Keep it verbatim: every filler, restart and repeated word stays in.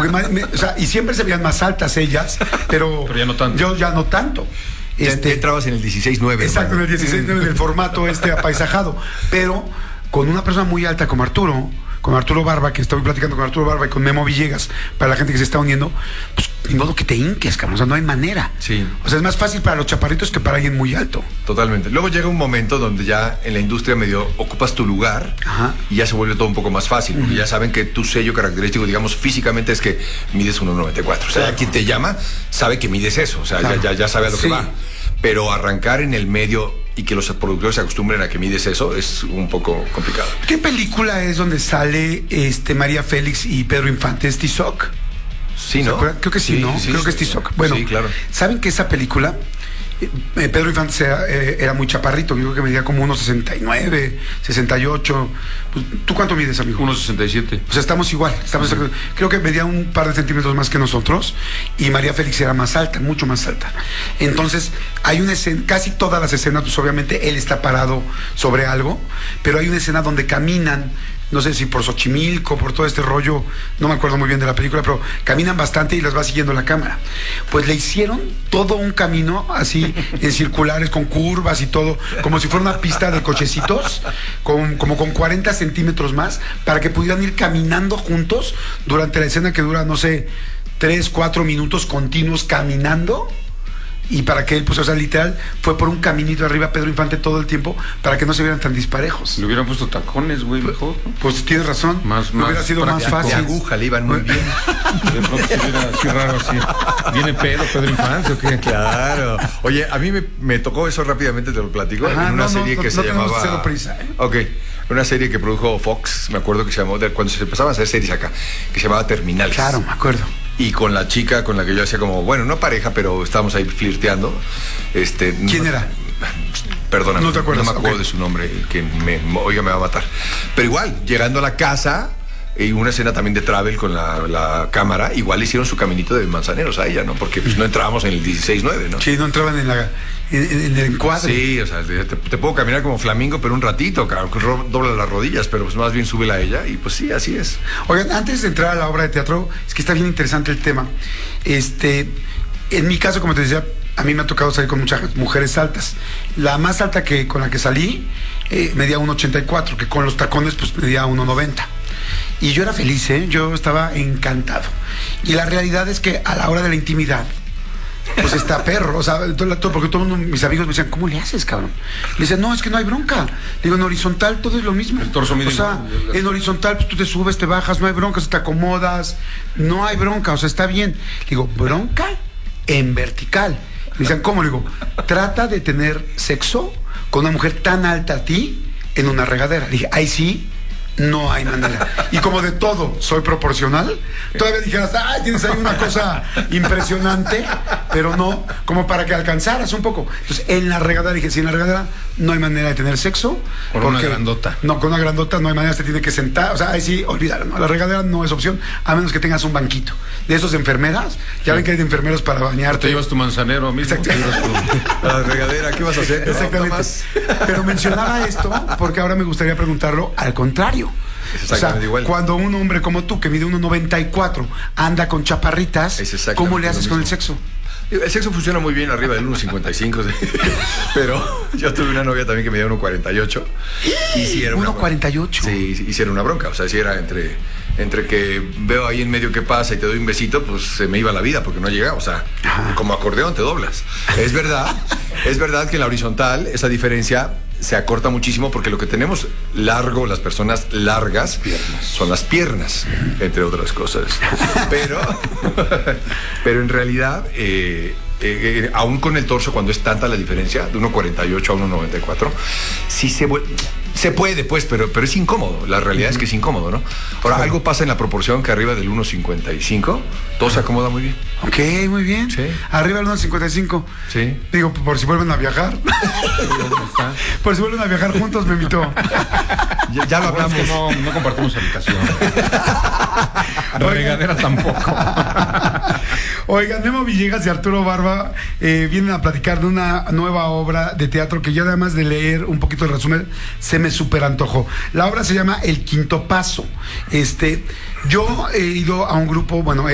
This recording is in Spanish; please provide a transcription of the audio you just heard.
Porque me, o sea, y siempre se veían más altas ellas, pero, pero ya no tanto. Yo ya no tanto. Ya este, entrabas en el dieciséis nueve. Exacto, hermano. En el dieciséis nueve, en el formato este apaisajado. Pero con una persona muy alta como Arturo, con Arturo Barba, que estoy platicando con Arturo Barba y con Memo Villegas, para la gente que se está uniendo, pues ni modo que te hinques, cabrón, o sea, no hay manera. Sí. O sea, es más fácil para los chaparritos que para alguien muy alto. Totalmente. Luego llega un momento donde ya en la industria medio ocupas tu lugar. Ajá. Y ya se vuelve todo un poco más fácil, porque uh-huh. ya saben que tu sello característico, digamos, físicamente es que mides uno noventa y cuatro. O sea, claro. Quien te llama sabe que mides eso, o sea, claro. ya, ya, ya sabe a lo sí. que va. Pero arrancar en el medio y que los productores se acostumbren a que mides eso es un poco complicado. ¿Qué película es donde sale este María Félix y Pedro Infante? ¿Es Tizoc? Sí, ¿no? Creo que sí, sí ¿no? Sí, Creo sí, que es Tizoc. Bueno, sí, claro. ¿Saben que esa película, eh, Pedro Infante era, eh, era muy chaparrito? Yo creo que medía como unos sesenta y nueve, sesenta y ocho. Pues, ¿tú cuánto mides, amigo? uno sesenta y siete. O sea, estamos igual. Estamos, uh-huh. Creo que medía un par de centímetros más que nosotros. Y María Félix era más alta, mucho más alta. Entonces, hay una escena, casi todas las escenas, pues obviamente él está parado sobre algo, pero hay una escena donde caminan, no sé si por Xochimilco, por todo este rollo, no me acuerdo muy bien de la película, pero caminan bastante y las va siguiendo la cámara. Pues le hicieron todo un camino así, en circulares, con curvas y todo, como si fuera una pista de cochecitos, con, como con cuarenta centímetros más, para que pudieran ir caminando juntos durante la escena que dura, no sé, tres, cuatro minutos continuos caminando. Y para que él, pues, o sea, literal, fue por un caminito arriba Pedro Infante todo el tiempo para que no se vieran tan disparejos. Le hubieran puesto tacones, güey, mejor. Pues tienes razón. Más, me más hubiera sido más fácil. De aguja le iban muy bien. De pronto se hubiera así raro así. ¿Viene pedo Pedro Infante o qué? Claro. Oye, a mí me, me tocó eso rápidamente, te lo platico. Ajá, en una no, serie no, que no, se no llamaba. Cero prisa, ¿eh? Ok. Una serie que produjo Fox, me acuerdo que se llamó, de, cuando se empezaban a hacer series acá, que se llamaba Terminales. Claro, me acuerdo. Y con la chica con la que yo hacía como, bueno, no pareja, pero estábamos ahí flirteando. Este, ¿Quién no, era? Perdóname, no te acuerdas. No me acuerdo okay. de su nombre, que me, oiga, me va a matar. Pero igual, llegando a la casa, y una escena también de travel con la, la cámara, igual hicieron su caminito de manzaneros a ella, ¿no? Porque pues no entrábamos en el dieciséis nueve, ¿no? Sí, no entraban en, la, en, en el encuadre. Sí, o sea, te, te puedo caminar como flamingo, pero un ratito, claro, dobla las rodillas, pero pues más bien súbela a ella, y pues sí, así es. Oigan, antes de entrar a la obra de teatro, es que está bien interesante el tema. Este, en mi caso, como te decía, a mí me ha tocado salir con muchas mujeres altas. La más alta que con la que salí eh, medía uno ochenta y cuatro, que con los tacones pues medía uno noventa. Y yo era feliz, ¿eh? Yo estaba encantado. Y la realidad es que a la hora de la intimidad, pues está perro, o sea, todo, porque todos mis amigos me decían, ¿cómo le haces, cabrón? Le dicen, no, es que no hay bronca. Digo, en horizontal todo es lo mismo. El torso mide. O sea, igual. En horizontal pues tú te subes, te bajas, no hay bronca, te acomodas, no hay bronca, o sea, está bien. Digo, bronca en vertical. Me dicen, ¿cómo? Le digo, trata de tener sexo con una mujer tan alta a ti en una regadera. Le dije, ahí sí, no hay manera. Y como de todo soy proporcional, todavía dijeras, ay, tienes ahí una cosa impresionante, pero no, como para que alcanzaras un poco. Entonces, en la regadera dije, si en la regadera no hay manera de tener sexo. Con porque, una grandota. No, con una grandota no hay manera, se tiene que sentar. O sea, ahí sí, olvídalo, ¿no? La regadera no es opción, a menos que tengas un banquito. De esos enfermeras, ya sí. Ven que hay de enfermeros para bañarte. Te llevas tu manzanero mismo. Tu... La regadera, ¿qué vas a hacer? Exactamente. No, pero mencionaba esto porque ahora me gustaría preguntarlo al contrario. O sea, igual. Cuando un hombre como tú, que mide uno noventa y cuatro, anda con chaparritas, ¿cómo le haces con el sexo? El sexo funciona muy bien arriba del uno cincuenta y cinco, ¿sí? Pero yo tuve una novia también que medía uno cuarenta y ocho. Y si era uno cuarenta y ocho. Sí, y si era una bronca. O sea, si era entre, entre que veo ahí en medio qué pasa y te doy un besito, pues se me iba la vida porque no llegaba. O sea, ajá, como acordeón te doblas. Es verdad, es verdad que en la horizontal esa diferencia se acorta muchísimo porque lo que tenemos largo, las personas largas, piernas. Son las piernas, entre otras cosas. Pero, pero en realidad, eh, eh, aún con el torso, cuando es tanta la diferencia, de uno cuarenta y ocho a uno noventa y cuatro, sí se vuelve... Se puede, pues, pero, pero es incómodo. La realidad uh-huh. es que es incómodo, ¿no? Ahora, algo pasa en la proporción que arriba del uno cincuenta y cinco, todo se acomoda muy bien. Ok, muy bien. Sí. Arriba del uno cincuenta y cinco. Sí. Digo, por si vuelven a viajar. Por si vuelven a viajar juntos, me invitó. Ya, ya lo hablamos. Es que no, no compartimos habitación. Regadera tampoco. Oigan, Memo Villegas y Arturo Barba eh, vienen a platicar de una nueva obra de teatro que yo, además de leer un poquito el resumen, se me súper antojó. La obra se llama El Quinto Paso. Este, yo he ido a un grupo, bueno,